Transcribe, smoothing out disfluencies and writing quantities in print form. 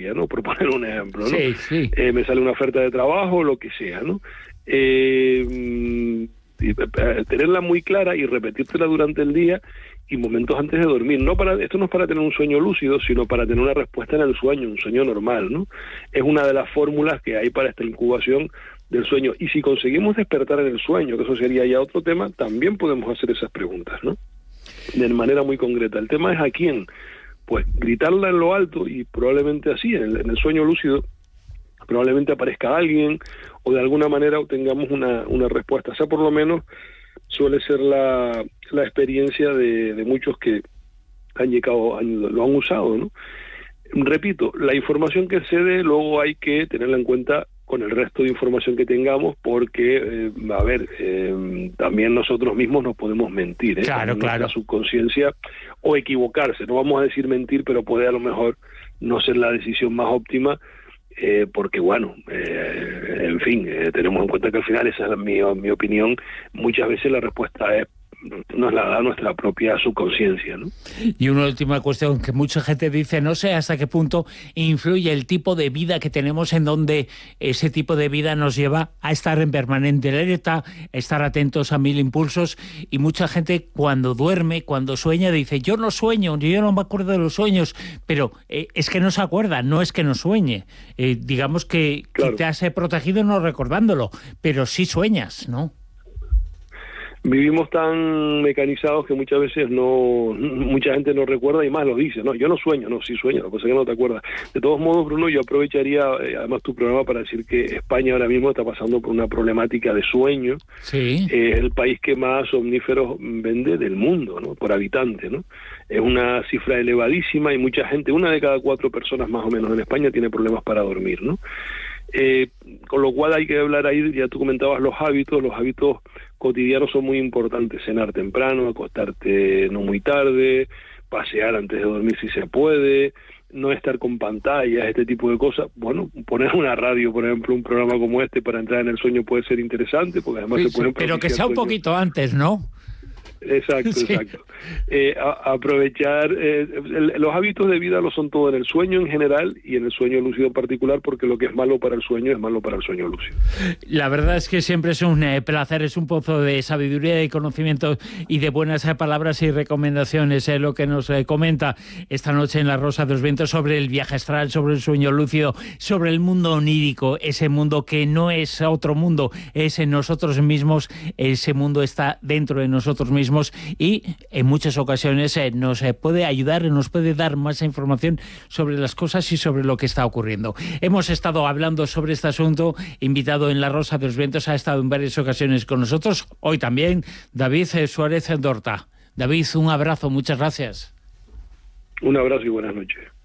novia, ¿no? Por poner un ejemplo, ¿no? Sí, sí. Me sale una oferta de trabajo, lo que sea, ¿no? Tenerla muy clara y repetírtela durante el día y momentos antes de dormir. Esto no es para tener un sueño lúcido, sino para tener una respuesta en el sueño, un sueño normal, ¿no? Es una de las fórmulas que hay para esta incubación del sueño. Y si conseguimos despertar en el sueño, que eso sería ya otro tema, también podemos hacer esas preguntas, ¿no? De manera muy concreta. El tema es a quién. Pues gritarla en lo alto y probablemente así, en el sueño lúcido, probablemente aparezca alguien o de alguna manera obtengamos una respuesta. O sea, por lo menos suele ser la experiencia de muchos que lo han usado, ¿no? Repito, la información que se dé luego hay que tenerla en cuenta con el resto de información que tengamos, porque, también nosotros mismos nos podemos mentir, ¿eh? Claro, claro. La subconsciencia, o equivocarse, no vamos a decir mentir, pero puede a lo mejor no ser la decisión más óptima, porque en fin, tenemos en cuenta que al final, esa es mi opinión, muchas veces la respuesta nos la da nuestra propia subconsciencia, ¿no? Y una última cuestión que mucha gente dice, no sé hasta qué punto influye el tipo de vida que tenemos, en donde ese tipo de vida nos lleva a estar en permanente alerta, estar atentos a mil impulsos, y mucha gente cuando duerme, cuando sueña, dice, yo no sueño, yo no me acuerdo de los sueños, pero es que no se acuerda, no es que no sueñe. Digamos que claro, te has protegido no recordándolo, pero sí sueñas, ¿no? Vivimos tan mecanizados que muchas veces mucha gente no recuerda y más lo dice, no, yo no sueño, no, sí sueño, lo que pasa es que no te acuerdas. De todos modos, Bruno, yo aprovecharía además tu programa para decir que España ahora mismo está pasando por una problemática de sueño. Sí. Es el país que más somníferos vende del mundo, ¿no? Por habitante, ¿no? Es una cifra elevadísima y mucha gente, 1 de cada 4 personas más o menos en España tiene problemas para dormir, ¿no? Con lo cual hay que hablar ahí, ya tú comentabas los hábitos cotidianos son muy importantes: cenar temprano, acostarte no muy tarde, pasear antes de dormir si se puede, no estar con pantallas, este tipo de cosas. Bueno, poner una radio, por ejemplo, un programa como este para entrar en el sueño puede ser interesante, porque además se pueden pero que sea un poquito antes, ¿no? Exacto, sí. Exacto. Aprovechar los hábitos de vida lo son todo en el sueño en general y en el sueño lúcido en particular, porque lo que es malo para el sueño es malo para el sueño lúcido. La verdad es que siempre es un placer, es un pozo de sabiduría, de conocimiento y de buenas palabras y recomendaciones, lo que nos comenta esta noche en La Rosa de los Vientos sobre el viaje astral, sobre el sueño lúcido, sobre el mundo onírico, ese mundo que no es otro mundo, es en nosotros mismos, ese mundo está dentro de nosotros mismos. Y en muchas ocasiones nos puede ayudar, nos puede dar más información sobre las cosas y sobre lo que está ocurriendo. Hemos estado hablando sobre este asunto, invitado en La Rosa de los Vientos, ha estado en varias ocasiones con nosotros, hoy también, David Suárez Dorta. David, un abrazo, muchas gracias. Un abrazo y buenas noches.